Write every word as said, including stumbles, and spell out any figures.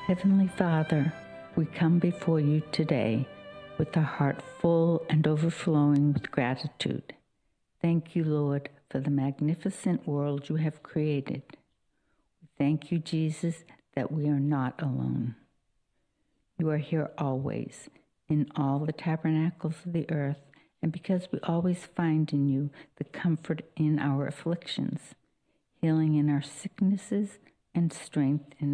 Heavenly Father, we come before you today with a heart full and overflowing with gratitude. Thank you, Lord, for the magnificent world you have created. We thank you, Jesus, that we are not alone. You are here always, in all the tabernacles of the earth, and because we always find in you the comfort in our afflictions, healing in our sicknesses, and strength in